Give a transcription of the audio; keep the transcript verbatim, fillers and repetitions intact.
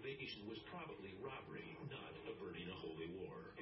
invasion was probably robbery, not averting a holy war.